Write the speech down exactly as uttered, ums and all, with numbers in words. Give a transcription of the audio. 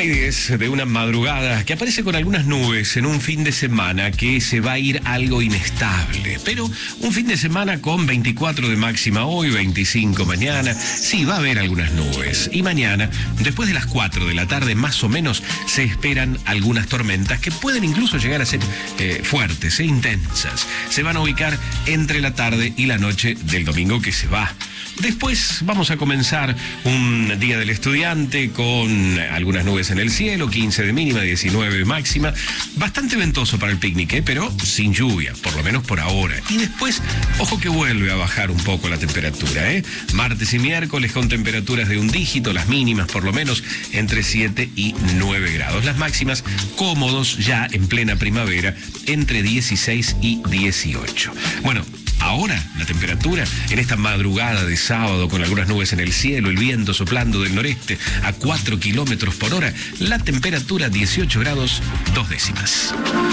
y diez de una madrugada que aparece con algunas nubes en un fin de semana que se va a ir algo inestable. Pero un fin de semana con veinticuatro de máxima hoy, veinticinco mañana. Sí, va a haber algunas nubes. Y mañana, después de las cuatro de la tarde, más o menos, se esperan algunas tormentas que pueden incluso llegar a ser eh, fuertes e intensas. Se van a ubicar entre la tarde y la noche del domingo que se va. Después vamos a comenzar un día del estudiante con algunas nubes en el cielo, quince de mínima, diecinueve de máxima. Bastante ventoso para el picnic, ¿eh? Pero sin lluvia, por lo menos por ahora. Y después, ojo que vuelve a bajar un poco la temperatura, ¿eh? Martes y miércoles con temperaturas de un dígito, las mínimas por lo menos entre siete y nueve grados. Las máximas cómodos ya en plena primavera entre dieciséis y dieciocho. Bueno, ahora la temperatura en esta madrugada de sábado con algunas nubes en el cielo, el viento soplando del noreste a cuatro kilómetros por hora, la temperatura dieciocho grados, dos décimas.